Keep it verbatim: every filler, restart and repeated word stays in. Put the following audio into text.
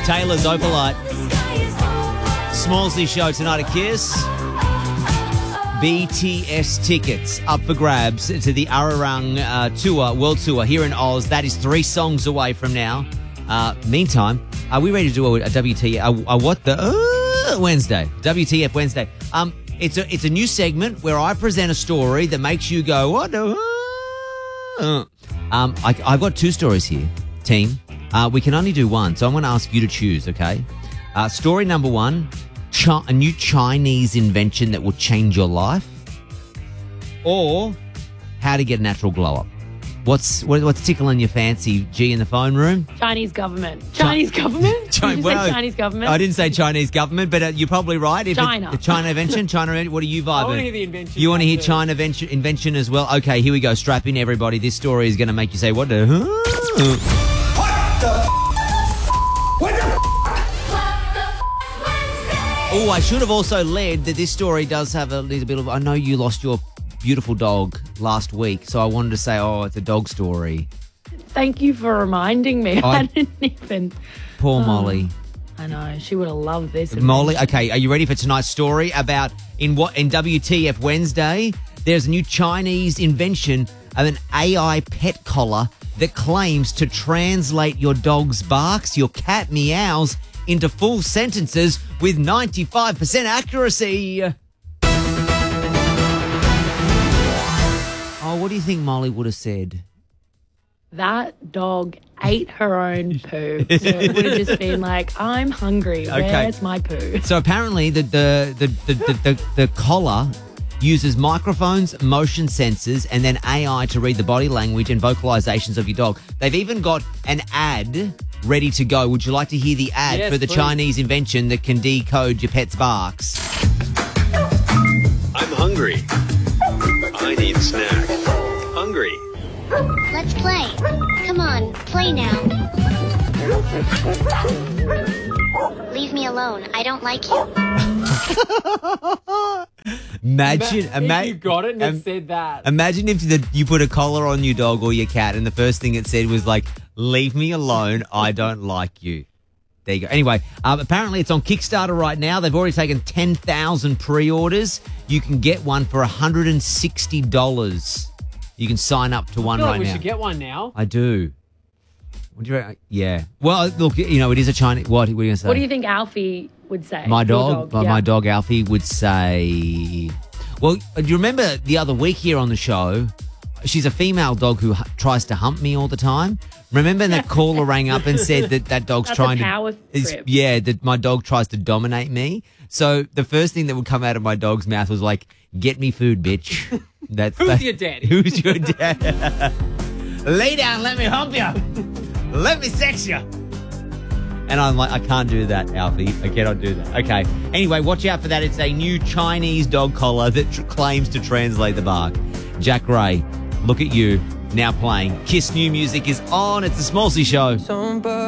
Taylor's Opalite. Smallsy show tonight at Kiss. B T S tickets up for grabs to the Ararang uh, tour, world tour here in Oz. That is three songs away from now. Uh, meantime, are we ready to do a, a W T F? A, a what the uh, Wednesday? W T F Wednesday. Um, it's a it's a new segment where I present a story that makes you go what the. Uh? Um, I, I've got two stories here, team. Uh, we can only do one, so I'm going to ask you to choose. Okay. Uh, story number one. Chi- a new Chinese invention that will change your life, or how to get a natural glow up. What's what, what's tickling your fancy, G, in the phone room? Chinese government. Chinese Chi- government? Did you well, say Chinese government? I didn't say Chinese government, but uh, you're probably right. If China. It's China invention, China invention. What are you vibing? I want to hear the invention. You want to hear China invention, invention as well? Okay, here we go. Strap in, everybody. This story is going to make you say, what the... Huh? What the... What the... Oh, I should have also led that this story does have a little bit of... I know you lost your beautiful dog last week, so I wanted to say, oh, it's a dog story. Thank you for reminding me. I, I didn't even... Poor oh, Molly. I know. She would have loved this. Molly, okay, are you ready for tonight's story about in what in W T F Wednesday? There's a new Chinese invention of an A I pet collar that claims to translate your dog's barks, your cat meows, into full sentences with ninety-five percent accuracy. Oh, what do you think Molly would have said? That dog ate her own poo. So it would have just been like, I'm hungry. Okay. Where's my poo? So apparently the the the the, the, the, the collar uses microphones, motion sensors, and then A I to read the body language and vocalizations of your dog. They've even got an ad ready to go. Would you like to hear the ad yes, for the please. Chinese invention that can decode your pet's barks? I'm hungry. I need snack. Hungry. Let's play. Come on, play now. Leave me alone. I don't like you. Imagine, If ima- you got it and um, it said that. Imagine if the, you put a collar on your dog or your cat and the first thing it said was like, leave me alone, I don't like you. There you go. Anyway, um, apparently it's on Kickstarter right now. They've already taken ten thousand pre-orders. You can get one for one hundred sixty dollars. You can sign up to I one feel right like we now. should get one now. I do. What do you reckon? Yeah. Well, look, you know, it is a Chinese... What, what are you going to say? What do you think Alfie would say? My Your dog, dog my yeah. dog Alfie would say, well, do you remember the other week here on the show, she's a female dog who h- tries to hump me all the time. Remember that caller rang up and said that that dog's That's trying a power to, is, trip. yeah, that my dog tries to dominate me. So the first thing that would come out of my dog's mouth was like, get me food, bitch. That's Who's that, your daddy? Who's your dad? Lay down, let me hump you. Let me sex you. And I'm like, I can't do that, Alfie. I cannot do that. Okay. Anyway, watch out for that. It's a new Chinese dog collar that tr- claims to translate the bark. Jack Ray, look at you, now playing. Kiss New Music is on. It's the Smallsy Show.